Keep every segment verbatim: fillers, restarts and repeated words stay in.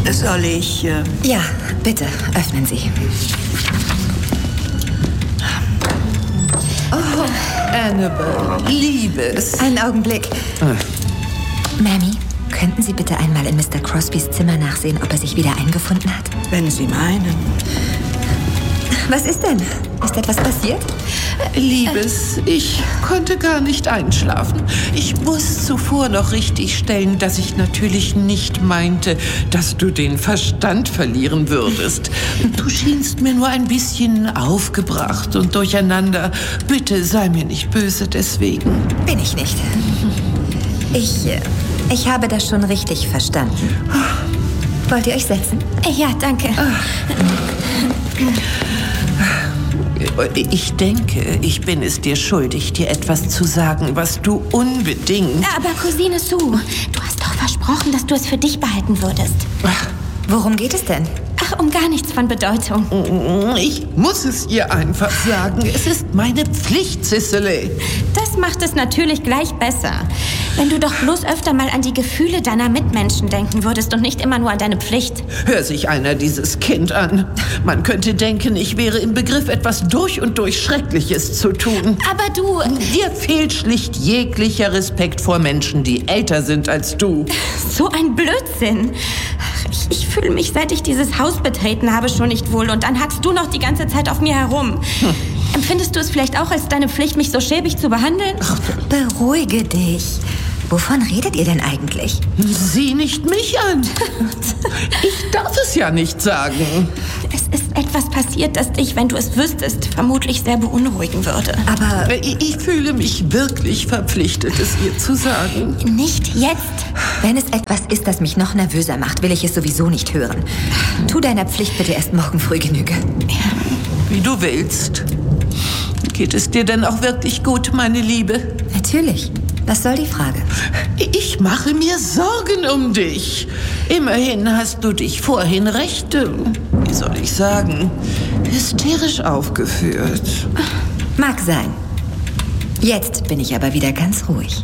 Soll ich... Äh ja, bitte, öffnen Sie. Oh, Annabelle, Liebes. Einen Augenblick. Hm. Mammy, könnten Sie bitte einmal in Mister Crosbys Zimmer nachsehen, ob er sich wieder eingefunden hat? Wenn Sie meinen. Was ist denn? Ist etwas passiert? Liebes, ich konnte gar nicht einschlafen. Ich muss zuvor noch richtigstellen, dass ich natürlich nicht meinte, dass du den Verstand verlieren würdest. Du schienst mir nur ein bisschen aufgebracht und durcheinander. Bitte sei mir nicht böse deswegen. Bin ich nicht. Ich, ich habe das schon richtig verstanden. Wollt ihr euch setzen? Ja, danke. Ich denke, ich bin es dir schuldig, dir etwas zu sagen, was du unbedingt... Aber Cousine Sue, du hast doch versprochen, dass du es für dich behalten würdest. Worum geht es denn? Ach, um gar nichts von Bedeutung. Ich muss es ihr einfach sagen. Es ist meine Pflicht, Cicely. Das macht es natürlich gleich besser. Wenn du doch bloß öfter mal an die Gefühle deiner Mitmenschen denken würdest und nicht immer nur an deine Pflicht. Hör sich einer dieses Kind an. Man könnte denken, ich wäre im Begriff, etwas durch und durch Schreckliches zu tun. Aber du... Dir fehlt schlicht jeglicher Respekt vor Menschen, die älter sind als du. So ein Blödsinn. Ich, ich fühle mich, seit ich dieses Haus betreten habe, schon nicht wohl. Und dann hackst du noch die ganze Zeit auf mir herum. Hm. Empfindest du es vielleicht auch als deine Pflicht, mich so schäbig zu behandeln? Ach, beruhige dich. Wovon redet ihr denn eigentlich? Sieh nicht mich an. Ich darf es ja nicht sagen. Es ist etwas passiert, das dich, wenn du es wüsstest, vermutlich sehr beunruhigen würde. Aber... Ich, ich fühle mich wirklich verpflichtet, es ihr zu sagen. Nicht jetzt. Wenn es etwas ist, das mich noch nervöser macht, will ich es sowieso nicht hören. Tu deiner Pflicht bitte erst morgen früh Genüge. Wie du willst. Geht es dir denn auch wirklich gut, meine Liebe? Natürlich. Was soll die Frage? Ich mache mir Sorgen um dich. Immerhin hast du dich vorhin recht, wie soll ich sagen, hysterisch aufgeführt. Mag sein. Jetzt bin ich aber wieder ganz ruhig.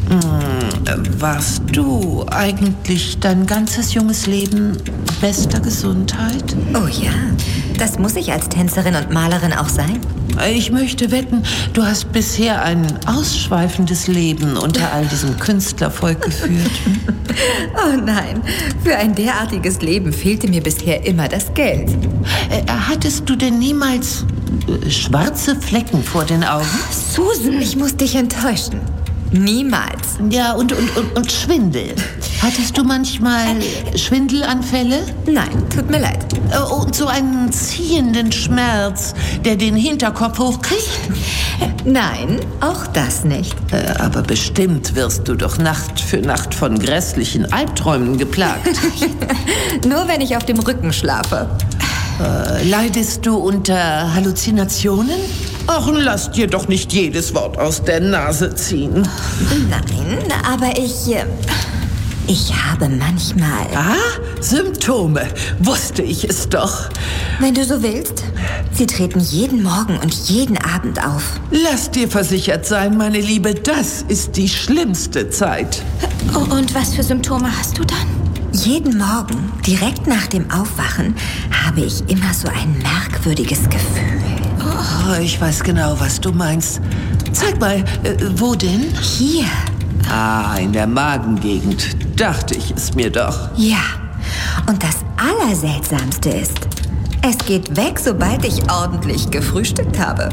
Hm, warst du eigentlich dein ganzes junges Leben bester Gesundheit? Oh ja, das muss ich als Tänzerin und Malerin auch sein. Ich möchte wetten, du hast bisher ein ausschweifendes Leben unter all diesem Künstlervolk geführt. Oh nein, für ein derartiges Leben fehlte mir bisher immer das Geld. Äh, hattest du denn niemals äh, schwarze Flecken vor den Augen? Susan, ich muss dich enttäuschen. Niemals. Ja, und, und, und, und Schwindel. Hattest du manchmal Schwindelanfälle? Nein, tut mir leid. Und so einen ziehenden Schmerz, der den Hinterkopf hochkriegt? Nein, auch das nicht. Aber bestimmt wirst du doch Nacht für Nacht von grässlichen Albträumen geplagt. Nur wenn ich auf dem Rücken schlafe. Äh, leidest du unter Halluzinationen? Ach, lass dir doch nicht jedes Wort aus der Nase ziehen. Nein, aber ich... Äh, ich habe manchmal... Ah, Symptome. Wusste ich es doch. Wenn du so willst. Sie treten jeden Morgen und jeden Abend auf. Lass dir versichert sein, meine Liebe, das ist die schlimmste Zeit. Oh, und was für Symptome hast du dann? Jeden Morgen, direkt nach dem Aufwachen, habe ich immer so ein merkwürdiges Gefühl. Oh, ich weiß genau, was du meinst. Zeig mal, äh, wo denn? Hier. Ah, in der Magengegend. Dachte ich es mir doch. Ja, und das Allerseltsamste ist, es geht weg, sobald ich ordentlich gefrühstückt habe.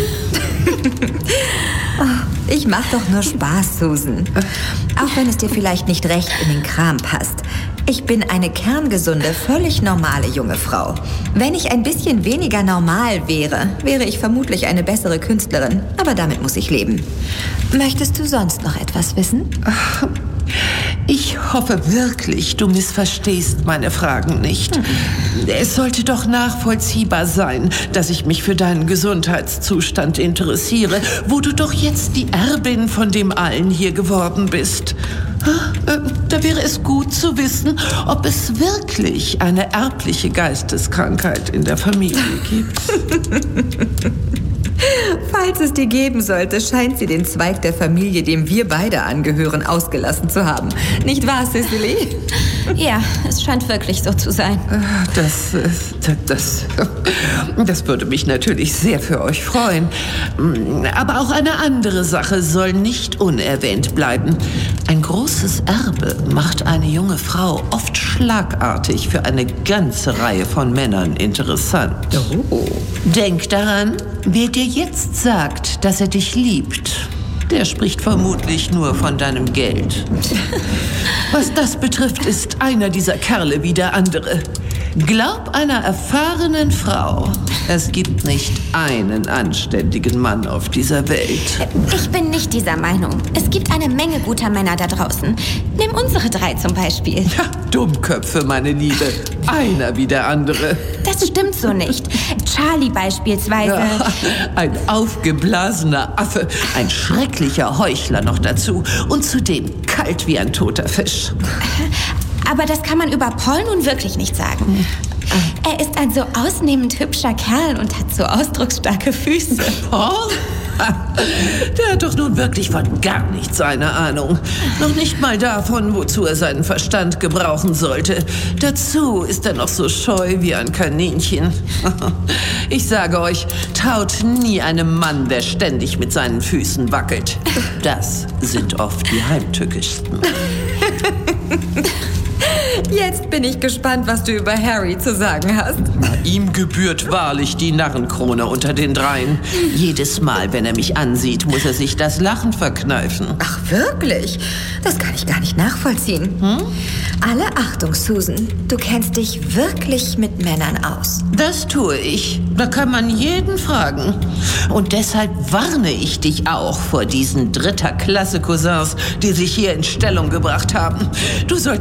Oh, ich mach doch nur Spaß, Susan. Auch wenn es dir vielleicht nicht recht in den Kram passt. Ich bin eine kerngesunde, völlig normale junge Frau. Wenn ich ein bisschen weniger normal wäre, wäre ich vermutlich eine bessere Künstlerin. Aber damit muss ich leben. Möchtest du sonst noch etwas wissen? Ich hoffe wirklich, du missverstehst meine Fragen nicht. Hm. Es sollte doch nachvollziehbar sein, dass ich mich für deinen Gesundheitszustand interessiere, wo du doch jetzt die Erbin von dem allen hier geworden bist. Da wäre es gut zu wissen, ob es wirklich eine erbliche Geisteskrankheit in der Familie gibt. Falls es dir geben sollte, scheint sie den Zweig der Familie, dem wir beide angehören, ausgelassen zu haben. Nicht wahr, Cicely? Ja, es scheint wirklich so zu sein. Das, das, das würde mich natürlich sehr für euch freuen. Aber auch eine andere Sache soll nicht unerwähnt bleiben. Ein großes Erbe macht eine junge Frau oft schlagartig für eine ganze Reihe von Männern interessant. Oh. Denk daran, wer dir jetzt sagt, dass er dich liebt, der spricht vermutlich nur von deinem Geld. Was das betrifft, ist einer dieser Kerle wie der andere. Glaub einer erfahrenen Frau, es gibt nicht einen anständigen Mann auf dieser Welt. Ich bin nicht dieser Meinung. Es gibt eine Menge guter Männer da draußen. Nimm unsere drei zum Beispiel. Ja, Dummköpfe, meine Liebe. Einer wie der andere. Das stimmt so nicht. Charlie beispielsweise. Ja, ein aufgeblasener Affe, ein schrecklicher Heuchler noch dazu und zudem kalt wie ein toter Fisch. Aber das kann man über Paul nun wirklich nicht sagen. Er ist ein so ausnehmend hübscher Kerl und hat so ausdrucksstarke Füße. Paul? Der hat doch nun wirklich von gar nichts eine Ahnung. Noch nicht mal davon, wozu er seinen Verstand gebrauchen sollte. Dazu ist er noch so scheu wie ein Kaninchen. Ich sage euch, traut nie einem Mann, der ständig mit seinen Füßen wackelt. Das sind oft die heimtückischsten. Jetzt bin ich gespannt, was du über Harry zu sagen hast. Ihm gebührt wahrlich die Narrenkrone unter den dreien. Jedes Mal, wenn er mich ansieht, muss er sich das Lachen verkneifen. Ach, wirklich? Das kann ich gar nicht nachvollziehen. Hm? Alle Achtung, Susan. Du kennst dich wirklich mit Männern aus. Das tue ich. Da kann man jeden fragen. Und deshalb warne ich dich auch vor diesen Dritter-Klasse-Cousins, die sich hier in Stellung gebracht haben. Du solltest